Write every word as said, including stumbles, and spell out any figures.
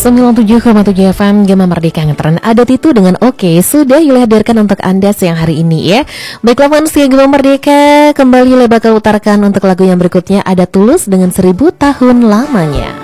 sembilan puluh tujuh koma tujuh F M Gema Merdeka Ngetren Adat Itu dengan Oke sudah Yuli hadirkan untuk Anda siang hari ini ya. Baiklah manusia Gema Merdeka, kembali Yuli bakal utarakan untuk lagu yang berikutnya. Ada Tulus dengan Seribu Tahun Lamanya.